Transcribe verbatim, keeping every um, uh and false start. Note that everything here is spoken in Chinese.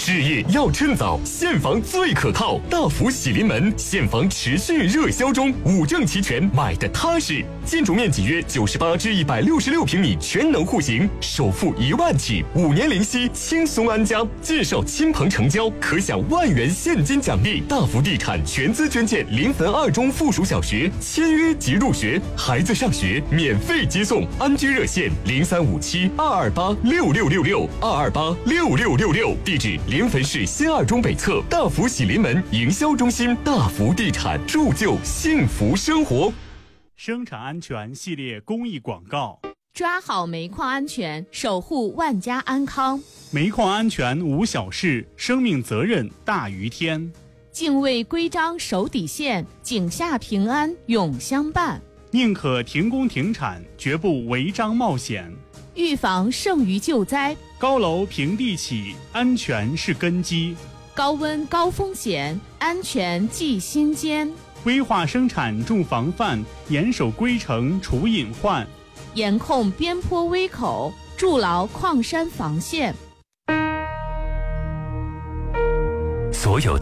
置业要趁早，现房最可靠。大福喜临门，现房持续热销中，五证齐全，买的踏实。建筑面积约九十八至一百六十六平米，全能户型，首付一万起，五年零息，轻松安家。介绍亲朋成交，可享万元现金奖励。大福地产全资捐建临汾二中附属小学，签约即入学，孩子上学免费接送。安居热线零三五七二二八六六六六二二八六六六六，地址临汾市新二中北侧大福喜临门营销中心。大福地产，铸就幸福生活。 生产安全系列公益广告： 抓好煤矿安全，守护万家安康。 煤矿安全无小事，生命责任大于天。 敬畏规章守底线，井下平安永相伴。 宁可停工停产，绝不违章冒险。 预防胜于救灾。 高楼平地起，安全是根基。 高温高风险，安全记心间。 规划生产重防范，严守规程除隐患。 严控边坡危口，筑牢矿山防线。 所有